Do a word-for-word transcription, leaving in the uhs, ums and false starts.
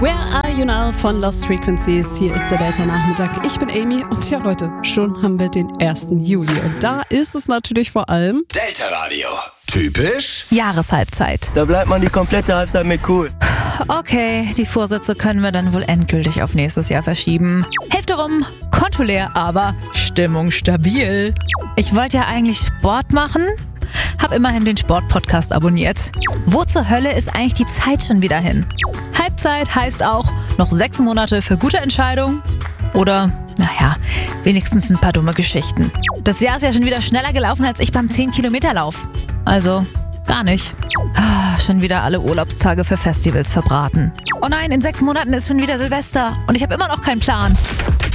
Where are you now von Lost Frequencies? Hier ist der Delta-Nachmittag. Ich bin Amy und ja Leute, schon haben wir den ersten Juli. Und da ist es natürlich vor allem Delta Radio. Typisch Jahreshalbzeit. Da bleibt man die komplette Halbzeit mit cool. Okay, die Vorsätze können wir dann wohl endgültig auf nächstes Jahr verschieben. Hälfte rum, Konto leer, aber Stimmung stabil. Ich wollte ja eigentlich Sport machen, hab immerhin den Sport-Podcast abonniert. Wo zur Hölle ist eigentlich die Zeit schon wieder hin? Halbzeit heißt auch noch sechs Monate für gute Entscheidungen oder, naja, wenigstens ein paar dumme Geschichten. Das Jahr ist ja schon wieder schneller gelaufen als ich beim zehn-Kilometer-Lauf. Also, gar nicht. Ah, schon wieder alle Urlaubstage für Festivals verbraten. Oh nein, in sechs Monaten ist schon wieder Silvester und ich habe immer noch keinen Plan.